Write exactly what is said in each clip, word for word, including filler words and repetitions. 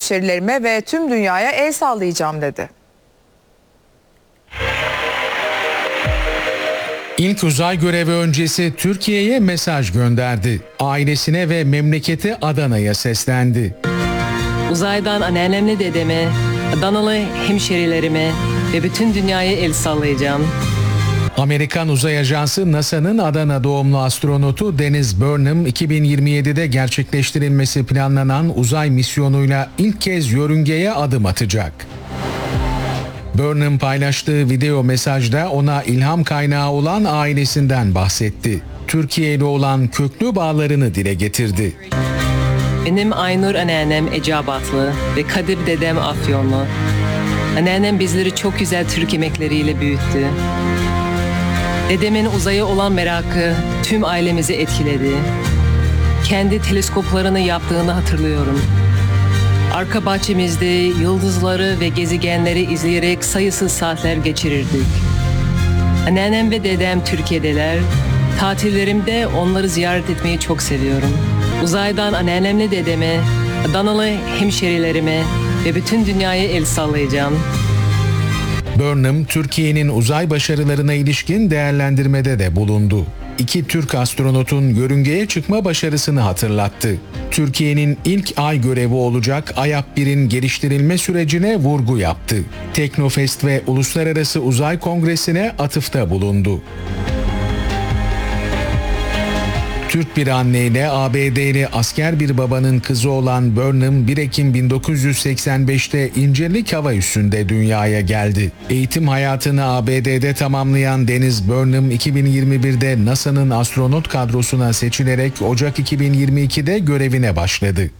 hemşerilerime ve tüm dünyaya el sallayacağım dedi. İlk uzay görevi öncesi Türkiye'ye mesaj gönderdi. Ailesine ve memleketi Adana'ya seslendi. Uzaydan anneannemle dedeme, Adanalı hemşerilerime ve bütün dünyaya el sallayacağım. Amerikan Uzay Ajansı NASA'nın Adana doğumlu astronotu Deniz Burnham iki bin yirmi yedide gerçekleştirilmesi planlanan uzay misyonuyla ilk kez yörüngeye adım atacak. Burnham paylaştığı video mesajda ona ilham kaynağı olan ailesinden bahsetti. Türkiye ile olan köklü bağlarını dile getirdi. Benim Aynur anneannem Eceabatlı ve Kadir dedem Afyonlu. Anneannem bizleri çok güzel Türk yemekleriyle büyüttü. Dedemin uzaya olan merakı tüm ailemizi etkiledi. Kendi teleskoplarını yaptığını hatırlıyorum. Arka bahçemizde yıldızları ve gezegenleri izleyerek sayısız saatler geçirirdik. Anneannem ve dedem Türkiye'deler. Tatillerimde onları ziyaret etmeyi çok seviyorum. Uzaydan anneannemle dedeme, Adanalı hemşerilerime ve bütün dünyaya el sallayacağım. Burnham, Türkiye'nin uzay başarılarına ilişkin değerlendirmede de bulundu. İki Türk astronotun yörüngeye çıkma başarısını hatırlattı. Türkiye'nin ilk ay görevi olacak AYAP birin geliştirilme sürecine vurgu yaptı. Teknofest ve Uluslararası Uzay Kongresi'ne atıfta bulundu. Türk bir anneyle A B D'li asker bir babanın kızı olan Burnham bir Ekim bin dokuz yüz seksen beşte İncirlik Hava Üssü'nde dünyaya geldi. Eğitim hayatını A B D'de tamamlayan Deniz Burnham iki bin yirmi birde NASA'nın astronot kadrosuna seçilerek Ocak iki bin yirmi ikide görevine başladı.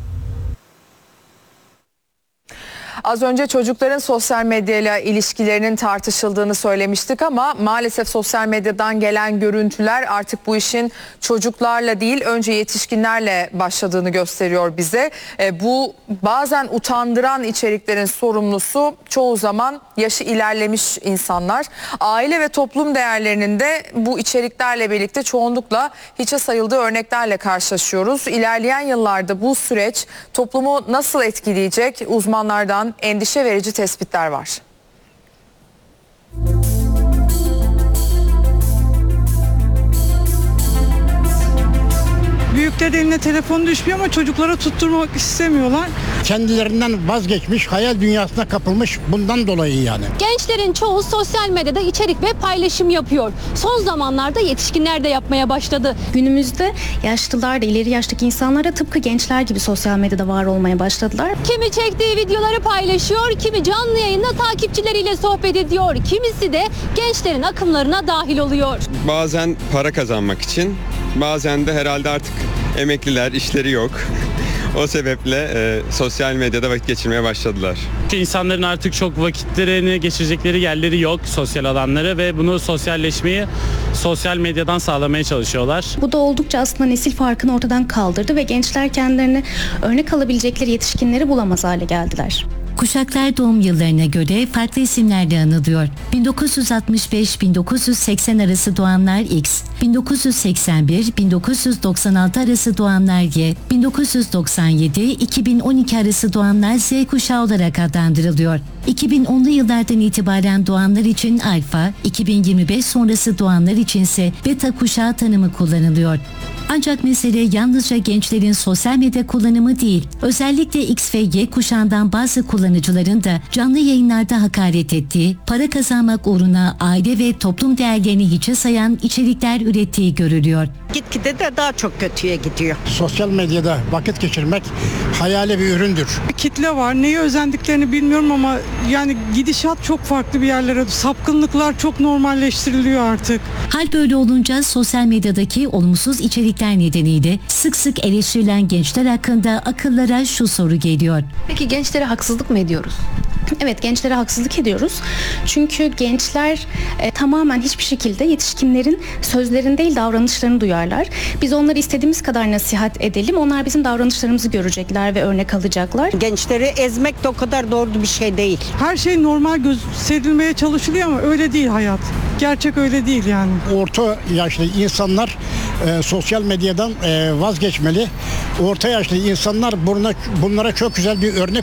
Az önce çocukların sosyal medyayla ilişkilerinin tartışıldığını söylemiştik ama maalesef sosyal medyadan gelen görüntüler artık bu işin çocuklarla değil önce yetişkinlerle başladığını gösteriyor bize. E, bu bazen utandıran içeriklerin sorumlusu çoğu zaman yaşı ilerlemiş insanlar. Aile ve toplum değerlerinin de bu içeriklerle birlikte çoğunlukla hiçe sayıldığı örneklerle karşılaşıyoruz. İlerleyen yıllarda bu süreç toplumu nasıl etkileyecek? Uzmanlardan endişe verici tespitler var. Büyükler eline telefon düşmüyor ama çocuklara tutturmak istemiyorlar. Kendilerinden vazgeçmiş, hayal dünyasına kapılmış bundan dolayı yani. Gençlerin çoğu sosyal medyada içerik ve paylaşım yapıyor. Son zamanlarda yetişkinler de yapmaya başladı. Günümüzde yaşlılar da ileri yaştaki insanlar da tıpkı gençler gibi sosyal medyada var olmaya başladılar. Kimi çektiği videoları paylaşıyor, kimi canlı yayında takipçileriyle sohbet ediyor. Kimisi de gençlerin akımlarına dahil oluyor. Bazen para kazanmak için, bazen de herhalde artık emekliler, işleri yok. O sebeple e, sosyal medyada vakit geçirmeye başladılar. İnsanların artık çok vakitlerini geçirecekleri yerleri yok, sosyal alanları ve bunu sosyalleşmeyi sosyal medyadan sağlamaya çalışıyorlar. Bu da oldukça aslında nesil farkını ortadan kaldırdı ve gençler kendilerini örnek alabilecekleri yetişkinleri bulamaz hale geldiler. Kuşaklar doğum yıllarına göre farklı isimlerle anılıyor. bin dokuz yüz altmış beş - bin dokuz yüz seksen arası doğanlar X, bin dokuz yüz seksen bir - bin dokuz yüz doksan altı arası doğanlar Y, bin dokuz yüz doksan yedi - iki bin on iki arası doğanlar Z kuşağı olarak adlandırılıyor. iki bin onlu yıllardan itibaren doğanlar için alfa, iki bin yirmi beş sonrası doğanlar içinse beta kuşağı tanımı kullanılıyor. Ancak mesele yalnızca gençlerin sosyal medya kullanımı değil, özellikle X ve Y kuşağından bazı kullanıcıların da canlı yayınlarda hakaret ettiği, para kazanmak uğruna aile ve toplum değerlerini hiçe sayan içerikler ürettiği görülüyor. Gitgide de daha çok kötüye gidiyor. Sosyal medyada vakit geçirmek hayali bir üründür. Bir kitle var. Neye özendiklerini bilmiyorum ama yani gidişat çok farklı bir yerlere. Sapkınlıklar çok normalleştiriliyor artık. Hal böyle olunca sosyal medyadaki olumsuz içerikler nedeniyle sık sık eleştirilen gençler hakkında akıllara şu soru geliyor. Peki gençlere haksızlık mı ediyoruz? Evet, gençlere haksızlık ediyoruz. Çünkü gençler e, tamamen hiçbir şekilde yetişkinlerin sözlerini değil davranışlarını duyarlar. Biz onları istediğimiz kadar nasihat edelim. Onlar bizim davranışlarımızı görecekler ve örnek alacaklar. Gençleri ezmek de o kadar doğru bir şey değil. Her şey normal gösterilmeye çalışılıyor ama öyle değil hayat. Gerçek öyle değil yani. Orta yaşlı insanlar e, sosyal medyadan e, vazgeçmeli. Orta yaşlı insanlar buna, bunlara çok güzel bir örnek